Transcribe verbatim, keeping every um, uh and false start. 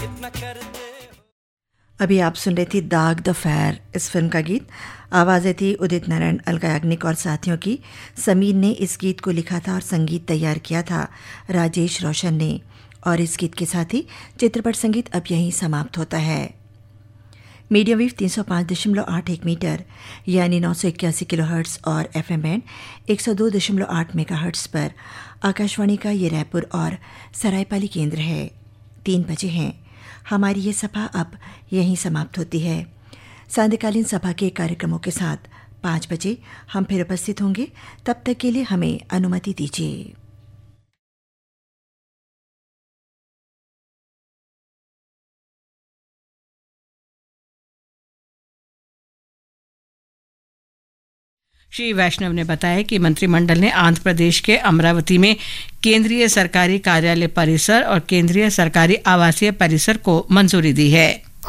अभी आप सुन रहे थी दाग द फायर इस फिल्म का गीत। आवाज़ें थी उदित नारायण, अलका याग्निक और साथियों की। समीर ने इस गीत को लिखा था और संगीत तैयार किया था राजेश रोशन ने। और इस गीत के साथ ही चित्रपट संगीत अब यहीं समाप्त होता है। मीडियम वेव तीन सौ पाँच दशमलव आठ एक मीटर यानी नौ सौ इक्यासी किलो हर्ट्स और एफ एम बैंड एक सौ दो दशमलव आठ मेगा हर्ट्स पर आकाशवाणी का ये रायपुर और सरायपाली केंद्र है। तीन बजे हैं। हमारी ये सभा अब यहीं समाप्त होती है। सांध्यकालीन सभा के कार्यक्रमों के साथ पाँच बजे हम फिर उपस्थित होंगे। तब तक के लिए हमें अनुमति दीजिए। श्री वैष्णव ने बताया कि मंत्रिमंडल ने आंध्र प्रदेश के अमरावती में केंद्रीय सरकारी कार्यालय परिसर और केंद्रीय सरकारी आवासीय परिसर को मंजूरी दी है।